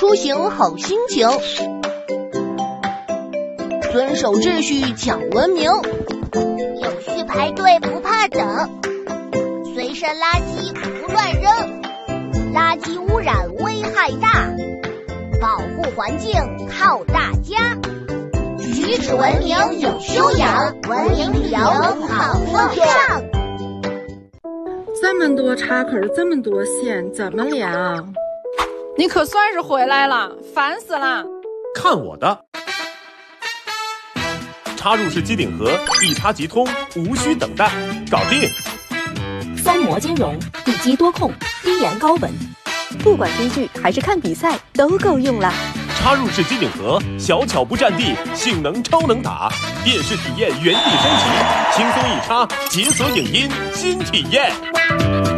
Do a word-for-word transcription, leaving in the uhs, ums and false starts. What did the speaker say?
出行好心情，遵守秩序讲文明， 有序排队不怕等，随身垃圾不乱扔，垃圾污染危害大，保护环境靠大家。举止文明有修养，文明旅游好风尚。 这么多插口，这么多线，怎么连？ 你可算是回来了，烦死了！ 看我的！插入式机顶盒，一插即通，无需等待，搞定！ 三模兼容，一机多控，低盐高温，不管追剧还是看比赛，都够用了。 插入式机顶盒，小巧不占地，性能超能打，电视体验原地升级，轻松一插，解锁影音新体验。